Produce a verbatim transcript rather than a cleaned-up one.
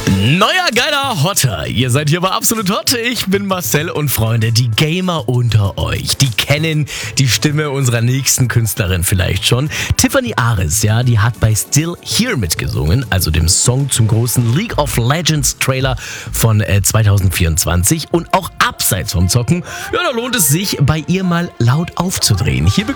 Neuer geiler Hotter. Ihr seid hier bei Absolut Hot. Ich bin Marcel und Freunde, die Gamer unter euch, die kennen die Stimme unserer nächsten Künstlerin vielleicht schon. Tiffany Aris, ja, die hat bei Still Here mitgesungen, also dem Song zum großen League of Legends Trailer von äh, zwanzig vierundzwanzig. Und auch abseits vom Zocken, ja, da lohnt es sich, bei ihr mal laut aufzudrehen. Hier bekommt